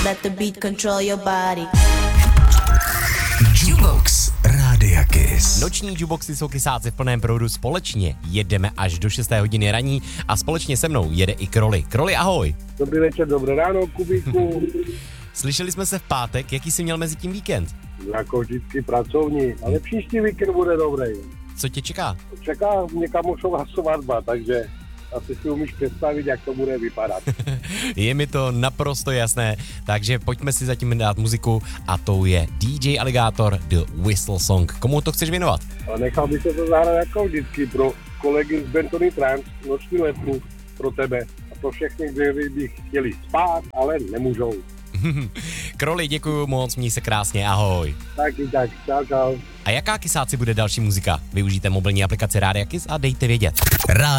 let the beat control your body. Jukebox Rádia Kiss. Noční jukeboxy jsou kysáci v plném proudu společně. Jedeme až do 6. hodiny raní a společně se mnou jede i Kroly. Kroly, ahoj. Dobrý večer, dobré ráno, Kubíku. Slyšeli jsme se v pátek, jaký jsi měl mezi tím víkend? Jako vždycky pracovní, ale příští víkend bude dobrý. Co tě čeká? Čeká mě kamošová svatba, takže asi si umíš představit, jak to bude vypadat. Je mi to naprosto jasné, takže pojďme si zatím dát muziku a tou je DJ Alligator The Whistle Song. Komu to chceš věnovat? Ale nechal bych se to zahrát jako vždycky pro kolegy z Bentony Trans, noční letku, pro tebe. A pro všechny, kteří by chtěli spát, ale nemůžou. Kroly, děkuju moc, měj se krásně, ahoj. Taky tak, čau, čau. A jaká kysáci bude další muzika? Využijte mobilní aplikaci Rádia Kiss a dejte vědět.